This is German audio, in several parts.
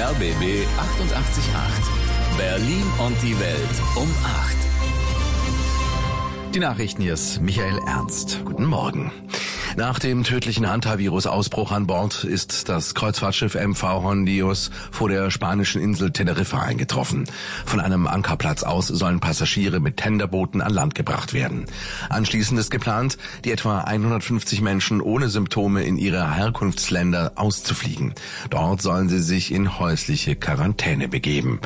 RBB 88.8. Berlin und die Welt um 8. Die Nachrichten, hier ist Michael Ernst. Guten Morgen. Nach dem tödlichen Hantavirus-Ausbruch an Bord ist das Kreuzfahrtschiff MV Hondios vor der spanischen Insel Teneriffa eingetroffen. Von einem Ankerplatz aus sollen Passagiere mit Tenderbooten an Land gebracht werden. Anschließend ist geplant, die etwa 150 Menschen ohne Symptome in ihre Herkunftsländer auszufliegen. Dort sollen sie sich in häusliche Quarantäne begeben.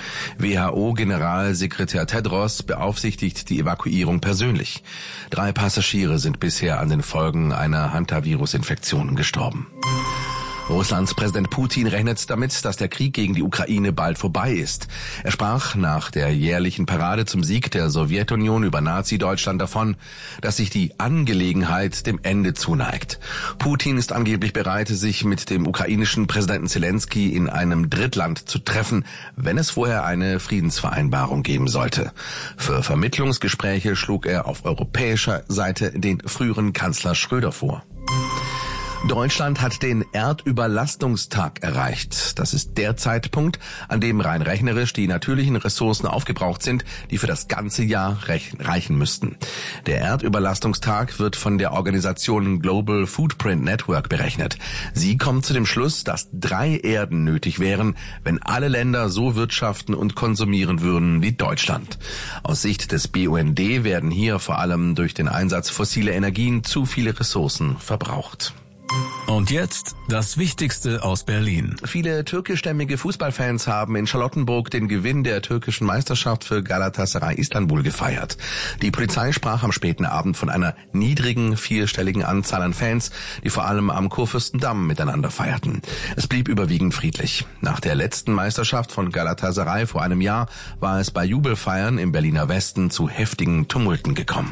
WHO-Generalsekretär Tedros beaufsichtigt die Evakuierung persönlich. 3 Passagiere sind bisher an den Folgen einer Hantavirus-Infektion gestorben. Russlands Präsident Putin rechnet damit, dass der Krieg gegen die Ukraine bald vorbei ist. Er sprach nach der jährlichen Parade zum Sieg der Sowjetunion über Nazi-Deutschland davon, dass sich die Angelegenheit dem Ende zuneigt. Putin ist angeblich bereit, sich mit dem ukrainischen Präsidenten Zelensky in einem Drittland zu treffen, wenn es vorher eine Friedensvereinbarung geben sollte. Für Vermittlungsgespräche schlug er auf europäischer Seite den früheren Kanzler Schröder vor. Deutschland hat den Erdüberlastungstag erreicht. Das ist der Zeitpunkt, an dem rein rechnerisch die natürlichen Ressourcen aufgebraucht sind, die für das ganze Jahr reichen müssten. Der Erdüberlastungstag wird von der Organisation Global Footprint Network berechnet. Sie kommt zu dem Schluss, dass 3 Erden nötig wären, wenn alle Länder so wirtschaften und konsumieren würden wie Deutschland. Aus Sicht des BUND werden hier vor allem durch den Einsatz fossiler Energien zu viele Ressourcen verbraucht. Und jetzt das Wichtigste aus Berlin. Viele türkischstämmige Fußballfans haben in Charlottenburg den Gewinn der türkischen Meisterschaft für Galatasaray Istanbul gefeiert. Die Polizei sprach am späten Abend von einer niedrigen, 4-stelligen Anzahl an Fans, die vor allem am Kurfürstendamm miteinander feierten. Es blieb überwiegend friedlich. Nach der letzten Meisterschaft von Galatasaray vor einem Jahr war es bei Jubelfeiern im Berliner Westen zu heftigen Tumulten gekommen.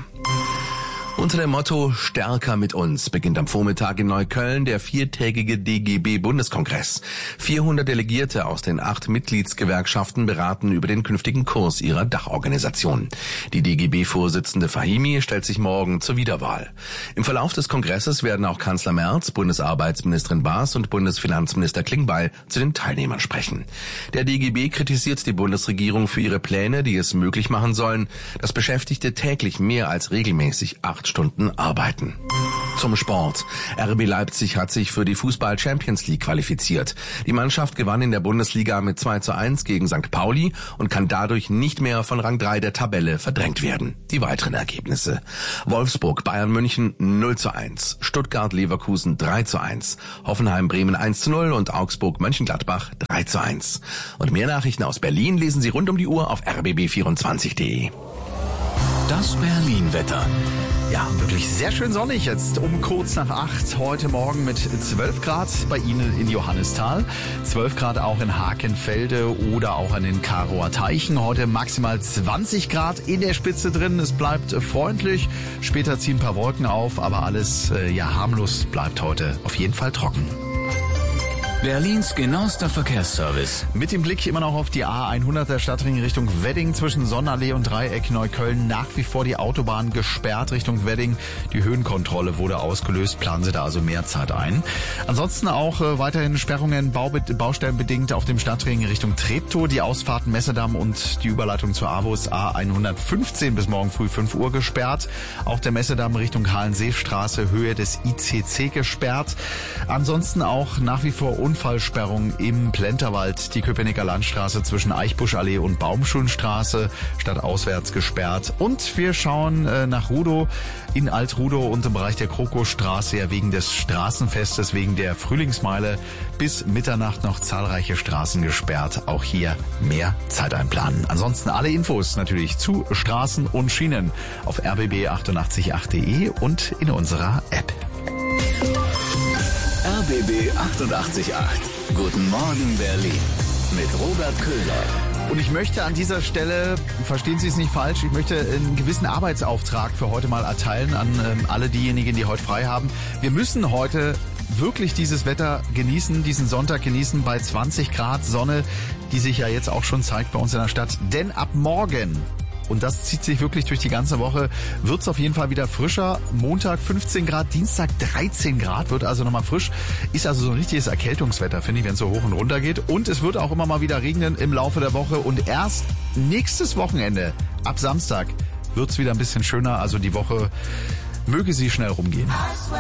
Unter dem Motto Stärker mit uns beginnt am Vormittag in Neukölln der 4-tägige DGB-Bundeskongress. 400 Delegierte aus den 8 Mitgliedsgewerkschaften beraten über den künftigen Kurs ihrer Dachorganisation. Die DGB-Vorsitzende Fahimi stellt sich morgen zur Wiederwahl. Im Verlauf des Kongresses werden auch Kanzler Merz, Bundesarbeitsministerin Baas und Bundesfinanzminister Klingbeil zu den Teilnehmern sprechen. Der DGB kritisiert die Bundesregierung für ihre Pläne, die es möglich machen sollen, dass Beschäftigte täglich mehr als regelmäßig 8 Stunden arbeiten. Zum Sport. RB Leipzig hat sich für die Fußball-Champions League qualifiziert. Die Mannschaft gewann in der Bundesliga mit 2:1 gegen St. Pauli und kann dadurch nicht mehr von Rang 3 der Tabelle verdrängt werden. Die weiteren Ergebnisse: Wolfsburg Bayern München 0:1, Stuttgart Leverkusen 3:1, Hoffenheim Bremen 1:0 und Augsburg Mönchengladbach 3:1. Und mehr Nachrichten aus Berlin lesen Sie rund um die Uhr auf rbb24.de. Das Berlin-Wetter. Ja, wirklich sehr schön sonnig jetzt um kurz nach 8. Heute Morgen mit 12 Grad bei Ihnen in Johannisthal. 12 Grad auch in Hakenfelde oder auch an den Karower Teichen. Heute maximal 20 Grad in der Spitze drin. Es bleibt freundlich. Später ziehen ein paar Wolken auf, aber alles harmlos bleibt heute auf jeden Fall trocken. Berlins genauester Verkehrsservice. Mit dem Blick immer noch auf die A100 der Stadtring Richtung Wedding zwischen Sonnenallee und Dreieck Neukölln. Nach wie vor die Autobahn gesperrt Richtung Wedding. Die Höhenkontrolle wurde ausgelöst. Planen Sie da also mehr Zeit ein. Ansonsten auch weiterhin Sperrungen baustellenbedingt auf dem Stadtring Richtung Treptow. Die Ausfahrten Messedamm und die Überleitung zur AWUS A115 bis morgen früh 5 Uhr gesperrt. Auch der Messedamm Richtung Halenseestraße Höhe des ICC gesperrt. Ansonsten auch nach wie vor Unfallsperrung im Plenterwald, die Köpenicker Landstraße zwischen Eichbuschallee und Baumschulenstraße stadtauswärts gesperrt. Und wir schauen nach Rudow, in Alt-Rudow und im Bereich der Krokostraße ja wegen des Straßenfestes, wegen der Frühlingsmeile bis Mitternacht noch zahlreiche Straßen gesperrt. Auch hier mehr Zeit einplanen. Ansonsten alle Infos natürlich zu Straßen und Schienen auf rbb888.de und in unserer App. RBB 88.8. Guten Morgen Berlin. Mit Robert Köhler. Und ich möchte an dieser Stelle, verstehen Sie es nicht falsch, ich möchte einen gewissen Arbeitsauftrag für heute mal erteilen an alle diejenigen, die heute frei haben. Wir müssen heute wirklich dieses Wetter genießen, diesen Sonntag genießen bei 20 Grad Sonne, die sich ja jetzt auch schon zeigt bei uns in der Stadt. Denn ab morgen und das zieht sich wirklich durch die ganze Woche, wird es auf jeden Fall wieder frischer. Montag 15 Grad, Dienstag 13 Grad, wird also nochmal frisch. Ist also so ein richtiges Erkältungswetter, finde ich, wenn es so hoch und runter geht. Und es wird auch immer mal wieder regnen im Laufe der Woche. Und erst nächstes Wochenende, ab Samstag, wird es wieder ein bisschen schöner. Also die Woche möge sie schnell rumgehen.